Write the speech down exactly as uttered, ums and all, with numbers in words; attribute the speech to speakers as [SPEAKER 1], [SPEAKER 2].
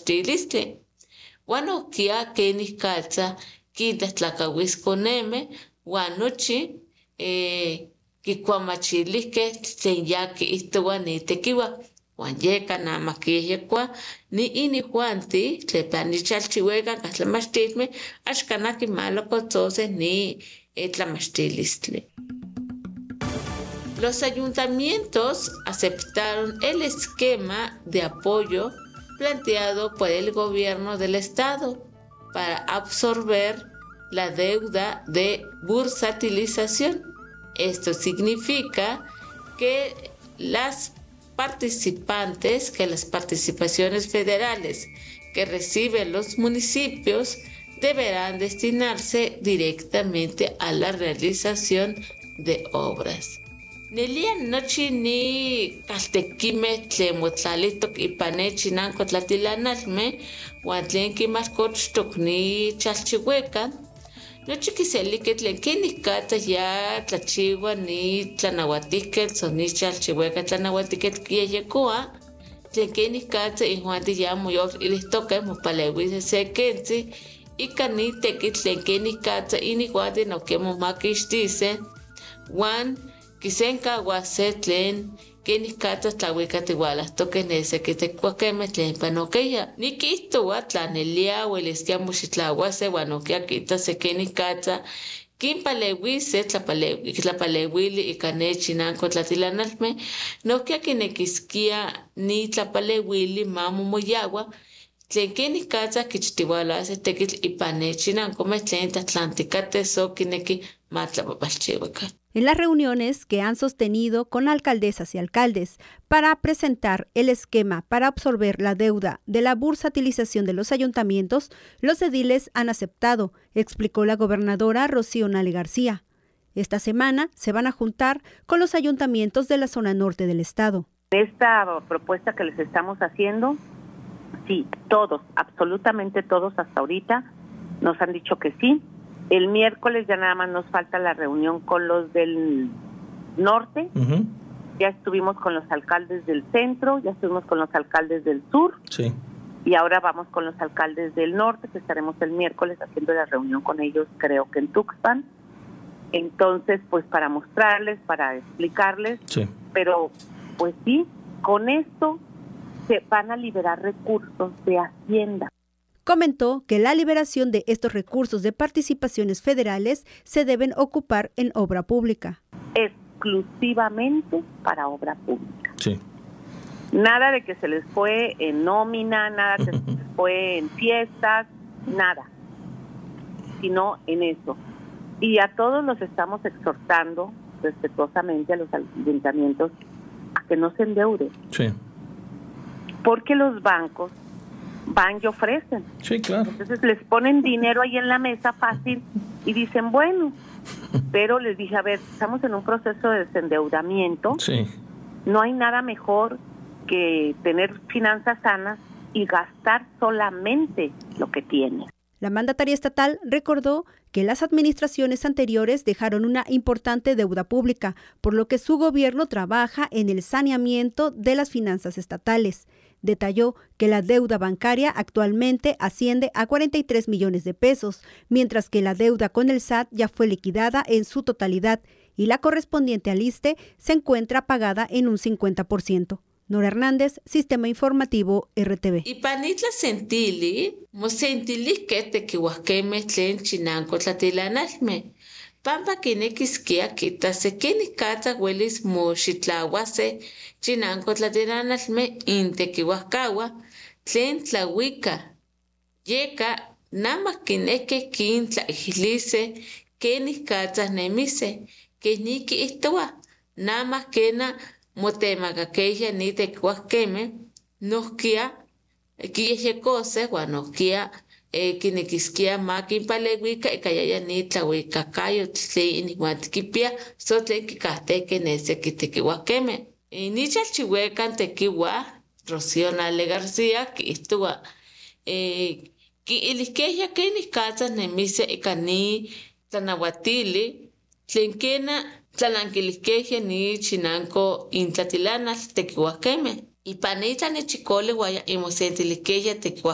[SPEAKER 1] tlamachtilistli. Uan okia kenih katsa quinta tlakahuisconeme uan nochi eh, kikuamachilihkeh tlen ya kiihtowa nitekiwa. Uan yeka nama kihyekua ni inihuanti tlepan nichalchiuekan kah tlamachtilmeh axkanah kimalokotzoseh ni eh, tlamachtilistli. Los ayuntamientos aceptaron el esquema de apoyo planteado por el gobierno del estado para absorber la deuda de bursatilización. Esto significa que las participantes, que las participaciones federales que reciben los municipios deberán destinarse directamente a la realización de obras. Nelian nochi ni kaltekimeh tlen motlalitok ipan chinanko tlatilanalmeh uan tlen kimalkochtok ni chalchiuekan, nochi kiselikeh tlen kenih katsa ya tlachiua ni tlanauatihketl o ni chalchiuekan tlanauatihketl kiyeyekoa, tlen kenih katsa injuanti ya moyolilihtokeh mopaleuiseh se kentzi ika ni tekitl tlen kenih katsa inihuanti nohki momakixtiseh uan kisenkauaseh tlen kenih katsa tlauikatiualahtokeh neseki tekuahkemeh tlen panokeya. Nikihtowa tla nelia ueliskia moxitlauaseh uan nohkia kitaseh kenih katsa kinpaleuiseh tlapaleuili ika ne chinanko tlatilanalmeh, nohkia kinekiskia ni tlapaleuili ma momoyaua tlen kenih katsa kichtiualaseh tekitl ipan ne chinankomeh tlen tlahtlantikateh so kineki matlapapalchiuakan.
[SPEAKER 2] En las reuniones que han sostenido con alcaldesas y alcaldes para presentar el esquema para absorber la deuda de la bursatilización de los ayuntamientos, los ediles han aceptado, explicó la gobernadora Rocío Nale García. Esta semana se van a juntar con los ayuntamientos de la zona norte del estado.
[SPEAKER 3] Esta propuesta que les estamos haciendo, sí, todos, absolutamente todos hasta ahorita nos han dicho que sí. El miércoles ya nada más nos falta la reunión con los del norte. Uh-huh. Ya estuvimos con los alcaldes del centro, ya estuvimos con los alcaldes del sur.
[SPEAKER 4] Sí.
[SPEAKER 3] Y ahora vamos con los alcaldes del norte, que estaremos el miércoles haciendo la reunión con ellos, creo que en Tuxpan. Entonces, pues para mostrarles, para explicarles.
[SPEAKER 4] Sí.
[SPEAKER 3] Pero, pues sí, con esto se van a liberar recursos de Hacienda.
[SPEAKER 2] Comentó que la liberación de estos recursos de participaciones federales se deben ocupar en obra pública.
[SPEAKER 3] Exclusivamente para obra pública.
[SPEAKER 4] Sí.
[SPEAKER 3] Nada de que se les fue en nómina, nada que se les fue en fiestas, nada, sino en eso. Y a todos los estamos exhortando respetuosamente a los ayuntamientos a que no se endeuden.
[SPEAKER 4] Sí.
[SPEAKER 3] Porque los bancos van y ofrecen.
[SPEAKER 4] Sí, claro.
[SPEAKER 3] Entonces les ponen dinero ahí en la mesa fácil y dicen, bueno, pero les dije, a ver, estamos en un proceso de desendeudamiento.
[SPEAKER 4] Sí.
[SPEAKER 3] No hay nada mejor que tener finanzas sanas y gastar solamente lo que tiene.
[SPEAKER 2] La mandataria estatal recordó que las administraciones anteriores dejaron una importante deuda pública, por lo que su gobierno trabaja en el saneamiento de las finanzas estatales. Detalló que la deuda bancaria actualmente asciende a cuarenta y tres millones de pesos, mientras que la deuda con el S A T ya fue liquidada en su totalidad y la correspondiente al ISSSTE se encuentra pagada en un cincuenta por ciento. Nora Hernández, Sistema Informativo R T V.
[SPEAKER 1] Ipanitla sentili, mosentili que te kiwakeme tlen chinanko tlatilanalme. Pampa kinekiskia kitase kenikata huelis moxitlawase chinanko tlatilanalme intekiwakawa tlen tlawika. Yeka nama kineke kintla ihlise kenikata nemise keniki istoa nama kena motemakakeya ni tekiwakeme nohkia kiyehekose wa nohkia Eh, kinekiskia ma kinpaleuika ikayaya ni tlauikakayo tlen igual kipia so tlen kikahteke nese kitekiuakeme. Ni chalchiuekan tekiua Rocío Nale García kiihtowa eh, kiilihkeya kenih katzas nemise ika ni tlanauatili tlen kena tlanankiliskeya ni chinanko intlatilanal tekiuakeme. Ipan itla nechikoli waya imosentiliskeya tekiuakeme.